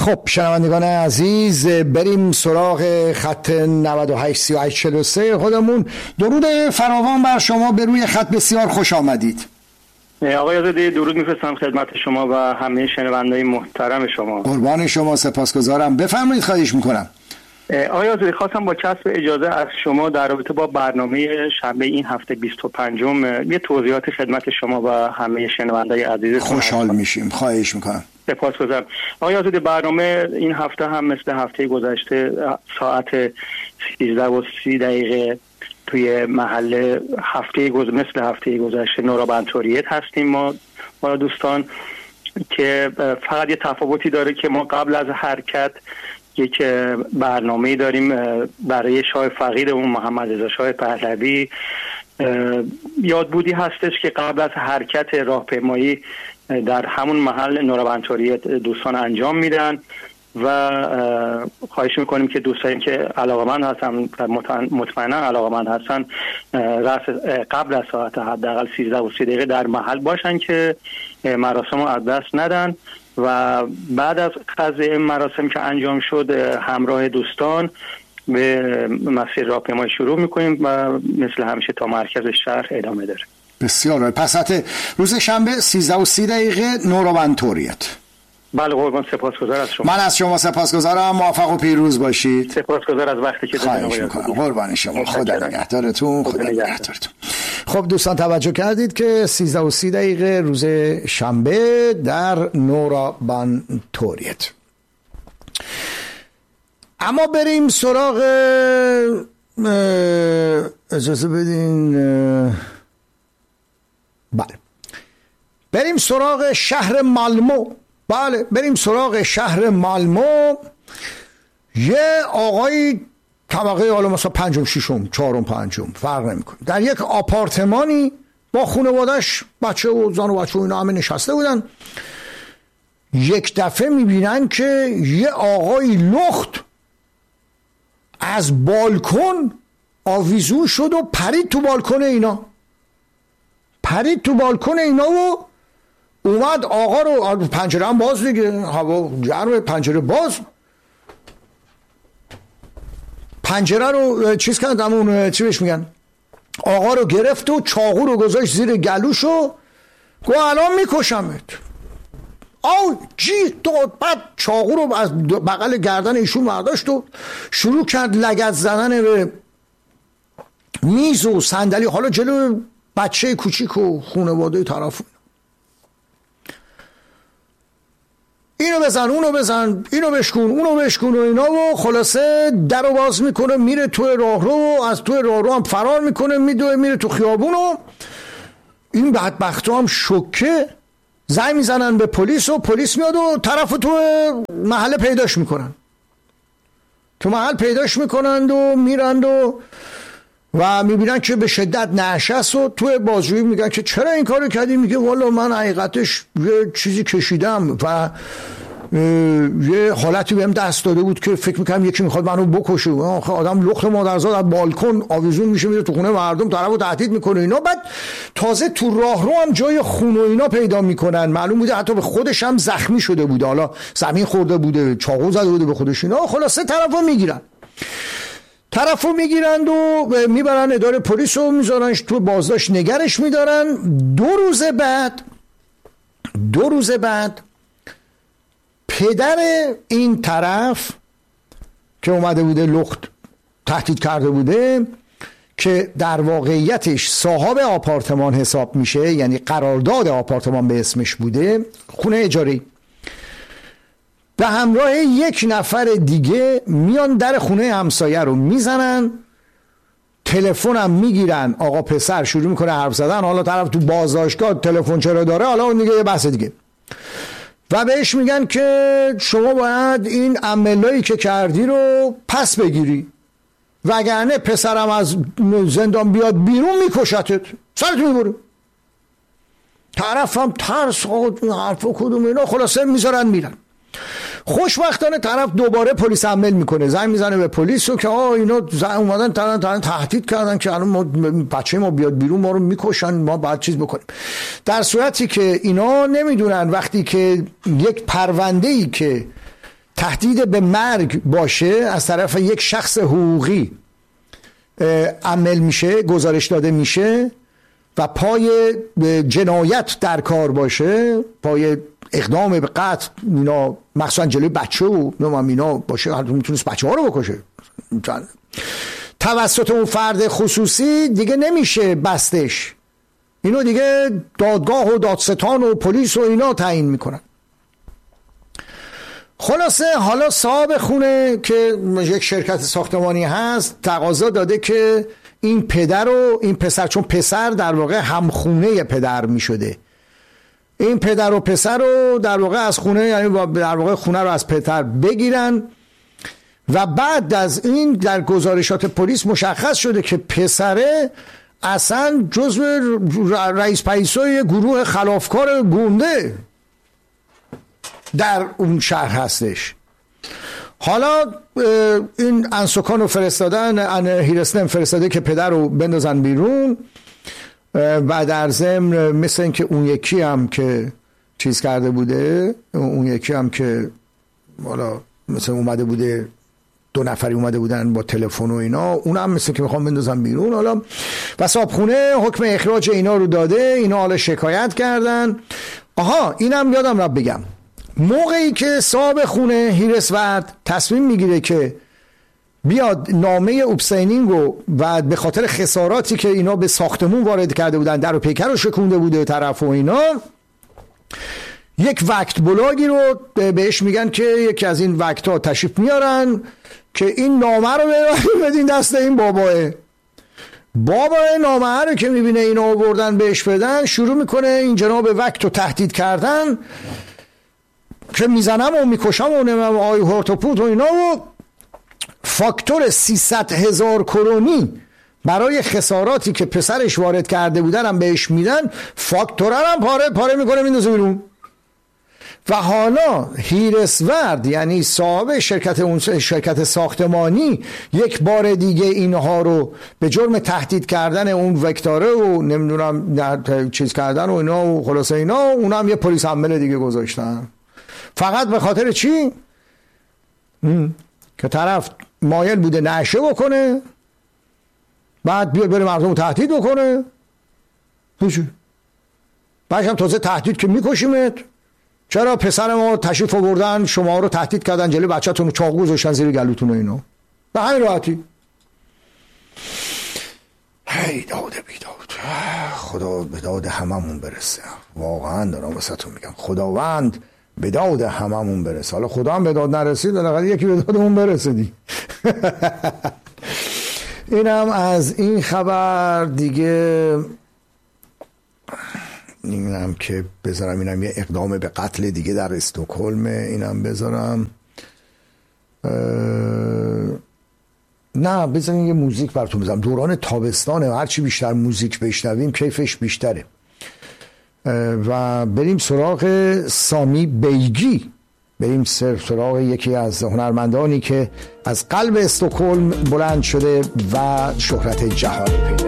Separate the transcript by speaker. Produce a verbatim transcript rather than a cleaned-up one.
Speaker 1: خب شنوندگان عزیز، بریم سراغ خط نود و هشت سی و هشت چهل و سه خودمون. درود فراوان بر شما، به روی خط بسیار خوش آمدید.
Speaker 2: آقای آزادی، درود میفرستم خدمت شما و همه شنوندگان محترم شما.
Speaker 1: قربان شما، سپاسگزارم. بفرمایید، خواهش میکنم.
Speaker 2: آقای آزادی، خواستم با کسب اجازه از شما در رابطه با برنامه شنبه این هفته بیست و پنجم یه توضیحات خدمت شما و همه شنوندگان عزیز
Speaker 1: خوشحال میشیم. خواهش میکنم.
Speaker 2: سپاسگزارم. آقای آزادی، برنامه این هفته هم مثل هفته گذشته ساعت سیزده و سی دقیقه توی محل هفته گذشته مثل هفته گذشته نورا بنتوریت هستیم ما با دوستان، که فقط یه تفاوتی داره که ما قبل از حرکت یک برنامه‌ای داریم برای شاه فقیدمون محمد رضا شاه پهلوی. یادبودی هستش که قبل از حرکت راهپیمایی در همون محل نورا بنتوریت دوستان انجام میدن و خواهش میکنیم که دوستانی که علاقمند هستن مطمئنا علاقمند هستن قبل از ساعت حداقل سیزده و سی دقیقه در محل باشن که مراسم رو از دست ندن و بعد از قضیه مراسم که انجام شد همراه دوستان به مسیر راهپیمایی شروع میکنیم و مثل همیشه تا مرکز شهر ادامه داره.
Speaker 1: بسیار عالی. پس روز شنبه سیزده و سی دقیقه نورا بنتوریت.
Speaker 2: بله قربان، سپاسگزار از شما.
Speaker 1: من از شما سپاسگزارم. موفق و پیروز باشید.
Speaker 2: سپاسگزار از وقتی که دادید.
Speaker 1: خواهش می‌کنم. قربان شما. خدا نگهدارتون. خدا نگهدارتون. خب دوستان، توجه کردید که سیزده و سی دقیقه روز شنبه در نورا بنتوریت. اما بریم سراغ، اجازه بدین، بله بریم سراغ شهر مالمو. بله بریم سراغ شهر مالمو. یه آقای طبقه حالا مثلا پنجم ششم چهارم پنجم فرق نمیکنه، در یک آپارتمانی با خانواده‌اش، بچه و زن و بچه و اینا همه نشسته بودن. یک دفعه میبینن که یه آقای لخت از بالکن آویزون شد و پرید تو بالکن اینا پرید تو بالکن اینا و اومد آقا رو، پنجره هم باز دیگه، هوا گرمه، پنجره باز، پنجره رو چیز کرد، همون چی بهش میگن، آقا رو گرفت و چاقو رو گذاشت زیر گلوش و گفت الان میکشمت. آو جی داد. بعد چاقو رو از بغل گردن ایشون برداشت و شروع کرد لگد زدن به میز و صندلی، حالا جلو بچه کوچیک و خانواده طرف. اینو بزن اونو بزن، اینو بشکن اونو بشکن و اینا، و خلاصه در رو باز میکنه میره تو راهرو و از تو راهرو هم فرار میکنه میدوه میره تو خیابون و این بدبختا هم شوکه زنگ میزنن به پلیس و پلیس میاد و طرف تو محل پیداش میکنن، تو محل پیداش میکنند و میرند و و میبینن که به شدت نشست و توی بازجویی میگن که چرا این کارو کردی؟ میگه والا من حقیقتش یه چیزی کشیدم و یه حالتی بهم دست داده بود که فکر میکنم یکی میخواد منو بکشه. آخه آدم لخت مادرزاد از بالکن آویزون میشه میره تو خونه مردم، طرفو تهدید میکنه اینا. بعد تازه تو راهرو هم جای خون و اینا پیدا میکنن، معلوم بوده حتی به خودش هم زخمی شده بوده، حالا زمین خورده بوده، چاقو زده بوده به خودش اینا. خلاصه طرفو میگیرن طرفو میگیرند و میبرن اداره پلیس و میذارنش تو بازداشت، نگرش میدارن. دو روز بعد دو روز بعد پدر این طرف که اومده بوده لخت تهدید کرده بوده، که در واقعیتش صاحب آپارتمان حساب میشه، یعنی قرارداد آپارتمان به اسمش بوده، خونه اجاری، به همراه یک نفر دیگه میان در خونه همسایه رو میزنن، تلفن هم میگیرن، آقا پسر شروع میکنه حرف زدن، حالا طرف تو بازداشتگاه تلفن چرا داره، حالا اون دیگه یه بحث دیگه، و بهش میگن که شما باید این عملایی که کردی رو پس بگیری، وگرنه پسرم از زندان بیاد بیرون میکشتت، سرت میبره. طرف هم ترس، آقا حرفا کدوم اینا، خلاصه میذارن میرن. خوشبختانه طرف دوباره پلیس عمل میکنه، زنگ میزنه به پلیس و که آه اینا اومدن ترن ترن تهدید کردن که الان ما بچه ما بیاد بیرون ما رو میکشن، ما باید چیز بکنیم. در صورتی که اینا نمیدونن وقتی که یک پرونده‌ای که تهدید به مرگ باشه از طرف یک شخص حقوقی عمل میشه، گزارش داده میشه و پای جنایت در کار باشه، پای اقدام به قتل اینا، مخصوصا جلوی بچه و اینا باشه، حتی میتونست بچه ها رو بکشه، توسط اون فرد خصوصی دیگه نمیشه بستش. اینو دیگه دادگاه و دادستان و پلیس و اینا تعیین میکنن. خلاصه حالا صاحب خونه که یک شرکت ساختمانی هست تقاضا داده که این پدر و این پسر، چون پسر در واقع همخونه پدر می شده، این پدر و پسر رو در واقع از خونه، یعنی در واقع خونه رو از پدر بگیرن و بعد از این در گزارشات پلیس مشخص شده که پسره اصلا جزو رئیس پلیسای گروه خلافکار گونده در اون شهر هستش. حالا این انسوکان رو فرستادن، ان هیرسلم فرستاده که پدر رو بندازن بیرون و در ضمن مثل این که اون یکی هم که چیز کرده بوده، اون یکی هم که حالا مثل اومده بوده، دو نفری اومده بودن با تلفن و اینا، اون هم مثل که میخوام بندازن بیرون. حالا و صاحبخونه حکم اخراج اینا رو داده، اینا حالا شکایت کردن. آها اینم یادم رفت بگم، موقعی که صاحب خونه هیرسورد تصمیم میگیره که بیاد نامه اوبسینینگو و به خاطر خساراتی که اینا به ساختمون وارد کرده بودن، در و پیکر رو شکونده بوده طرف و اینا، یک وقت بلاگی رو بهش میگن که یکی از این وقت ها تشریف میارن که این نامه رو بدین دست این باباه. بابای نامه رو که میبینه اینا آوردن بهش بدن، شروع میکنه این جناب وقت رو تهدید کردن که میزنم و میکشم و نمیم آی هورتوپوت و اینا، و فاکتور سیصد هزار کرونی برای خساراتی که پسرش وارد کرده بودن هم بهش میدن، فاکتور هم پاره پاره میکنه میندازه بیرون. و حالا هیرسورد یعنی صاحب شرکت اون شرکت ساختمانی یک بار دیگه اینها رو به جرم تهدید کردن اون وکتاره و نمیدونم چیز کردن و اینا و خلاصه اینا، اونا هم یه پلیس حمله دیگه گذاشتن. فقط به خاطر چی؟ که طرف مایل بوده نشه بکنه، بعد بیاد بره مردم تهدید بکنه، هیچی. بعدش هم تازه تهدید که میکشیمت، چرا پسر ما تشریف آوردن شما رو تهدید کردن، جلوی بچه‌تون رو چاقو گذاشتن زیر گلوتون و اینا، به همین راحتی. هی داد بیداد، خدا به داد هممون برسه. واقعا دارم واسهتون میگم، خداوند به داد هممون برسه. حالا خدا هم به داد نرسید، بالاخره یکی به دادمون برسیدی. اینم از این خبر دیگه. اینم که بذارم، اینم یه اقدام به قتل دیگه در استکهلم، اینم بذارم. نه بذاریم یه موزیک براتون بذارم. دوران تابستانه، هرچی بیشتر موزیک بشنویم کیفش بیشتره. و بریم سراغ سامی بیگی، بریم سراغ یکی از هنرمندانی که از قلب استکهلم بلند شده و شهرت جهانی پیدا